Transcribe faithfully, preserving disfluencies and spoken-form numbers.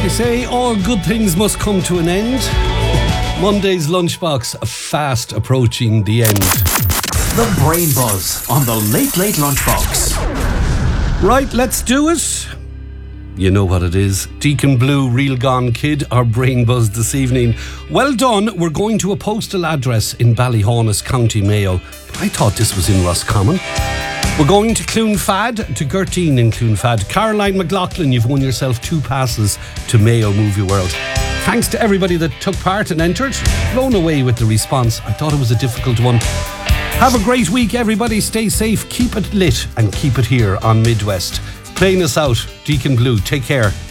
They say all good things must come to an end. Monday's lunchbox fast approaching the end. The Brain Buzz on the Late Late Lunchbox. Right, let's do it. You know what it is. Deacon Blue, Real Gone Kid, our Brain Buzz this evening. Well done. We're going to a postal address in Ballyhaunis, County Mayo. But I thought this was in Roscommon. We're going to Cloonfad, to Gertine in Cloonfad. Caroline McLaughlin, you've won yourself two passes to Mayo Movie World. Thanks to everybody that took part and entered. Blown away with the response. I thought it was a difficult one. Have a great week, everybody. Stay safe, keep it lit, and keep it here on Midwest. Playing us out, Deacon Blue. Take care.